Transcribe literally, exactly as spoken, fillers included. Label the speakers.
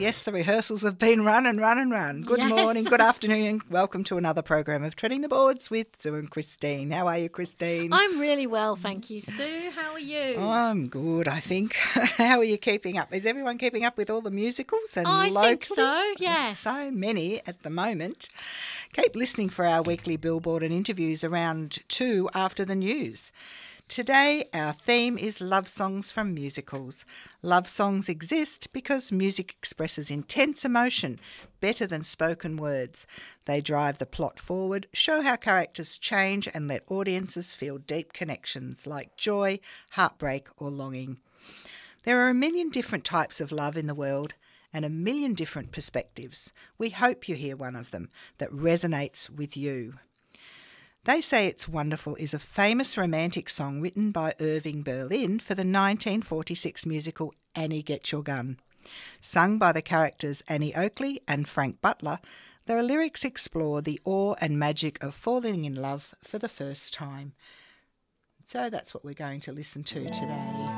Speaker 1: yes, the rehearsals have been run and run and run. Good
Speaker 2: Yes.
Speaker 1: morning, good afternoon. Welcome to another program of Treading the Boards with Sue and Christine. How are you, Christine?
Speaker 2: I'm really well, thank you, Sue. How are you?
Speaker 1: I'm good, I think. How are you keeping up? Is everyone keeping up with all the musicals? And
Speaker 2: I
Speaker 1: locally?
Speaker 2: think so, yes.
Speaker 1: There's so many at the moment. Keep listening for our weekly billboard and interviews around two after the news. Today, our theme is love songs from musicals. Love songs exist because music expresses intense emotion better than spoken words. They drive the plot forward, show how characters change, and let audiences feel deep connections like joy, heartbreak, or longing. There are a million different types of love in the world and a million different perspectives. We hope you hear one of them that resonates with you. They Say It's Wonderful is a famous romantic song written by Irving Berlin for the nineteen forty-six musical Annie Get Your Gun. Sung by the characters Annie Oakley and Frank Butler, the lyrics explore the awe and magic of falling in love for the first time. So that's what we're going to listen to today.